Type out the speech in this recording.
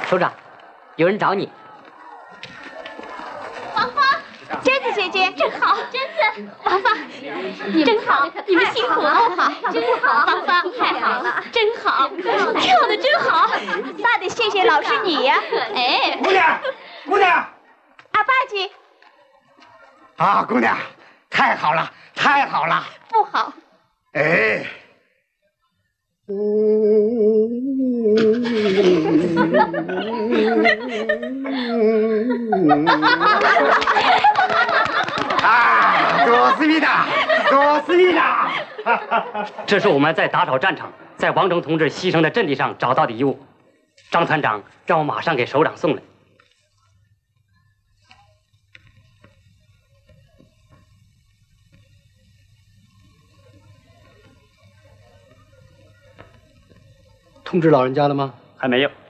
首长，有人找你。 芳芳，贞子姐姐，真好，贞子，芳芳，真好，你们辛苦了，好，真好，芳芳，太好了，真好，跳的真好，那得谢谢老师你呀。哎， 姑娘，姑娘， 阿爸吉， 啊，姑娘，太好了，太好了， 不好， 哎。啊，多思密达，多思密达！ 这是我们在打扫战场，在王忠同志牺牲的阵地上找到的遗物。张团长让我马上给首长送来。 通知老人家了吗？ 还没有。